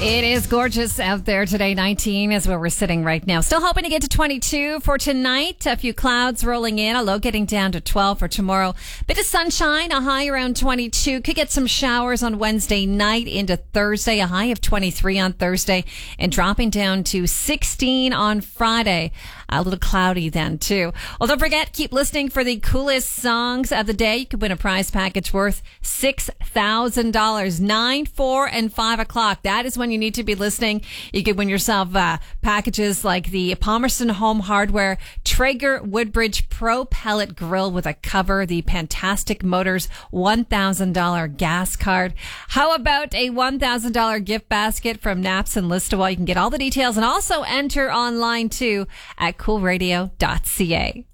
It is gorgeous out there today. 19 is where we're sitting right now. Still hoping to get to 22 for tonight. A few clouds rolling in. A low getting down to 12 for tomorrow. Bit of sunshine. A high around 22. Could get some showers on Wednesday night into Thursday. A high of 23 on Thursday. And dropping down to 16 on Friday. A little cloudy then too. Well, don't forget, keep listening for the coolest songs of the day. You could win a prize package worth $6,000. 9, 4, and 5 o'clock. That is when you need to be listening. You could win yourself packages like the Palmerston Home Hardware Traeger Woodbridge Pro Pellet Grill with a cover, the Fantastic Motors $1,000 gas card. How about a $1,000 gift basket from Naps and Listowel? You can get all the details and also enter online too at coolradio.ca.